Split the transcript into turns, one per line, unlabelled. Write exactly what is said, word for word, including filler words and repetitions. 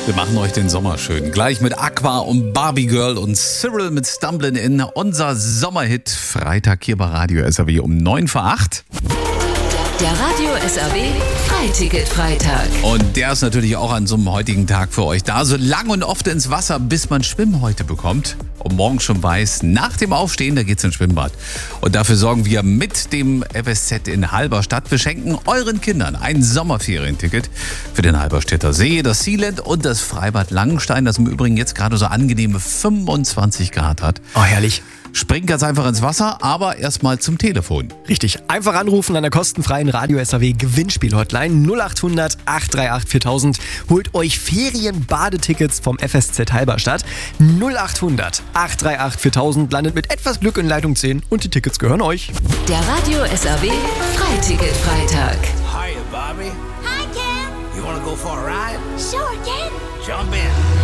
Wir machen euch den Sommer schön. Gleich mit Aqua und Barbie Girl und Cyril mit Stumblin' In. Unser Sommerhit Freitag hier bei Radio S R W um neun vor acht.
Der Radio S R W Freiticket-Freitag.
Und der ist natürlich auch an so einem heutigen Tag für euch da. So lang und oft ins Wasser, bis man Schwimmhäute bekommt. Und morgen schon weiß, nach dem Aufstehen, da geht's ins Schwimmbad. Und dafür sorgen wir mit dem F S Z in Halberstadt. Wir schenken euren Kindern ein Sommerferienticket für den Halberstädter See, das Sealand und das Freibad Langenstein, das im Übrigen jetzt gerade so angenehme fünfundzwanzig Grad hat.
Oh, herrlich.
Springt ganz einfach ins Wasser, aber erstmal zum Telefon.
Richtig. Einfach anrufen an der kostenfreien Radio S R W Gewinnspiel-Hotline null acht hundert acht drei acht viertausend. Holt euch Ferien-Badetickets vom F S Z Halberstadt. null acht hundert acht drei acht viertausend. Landet mit etwas Glück in Leitung zehn und die Tickets gehören euch.
Der Radio S R W Freiticket-Freitag.
Hiya, Bobby.
Hi, Ken.
You wanna go for a ride?
Sure, Ken.
Jump in.